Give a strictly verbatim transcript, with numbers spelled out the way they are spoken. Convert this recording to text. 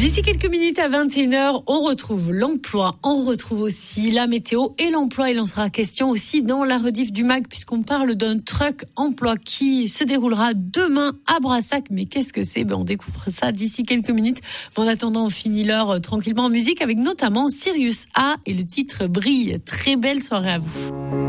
D'ici quelques minutes à vingt et une heures, on retrouve l'emploi, on retrouve aussi la météo et l'emploi. Il en sera question aussi dans la rediff du mag puisqu'on parle d'un truck emploi qui se déroulera demain à Brassac. Mais qu'est-ce que c'est? Ben, on découvre ça d'ici quelques minutes. En attendant, on finit l'heure tranquillement en musique avec notamment Sirius A et le titre Brille. Très belle soirée à vous.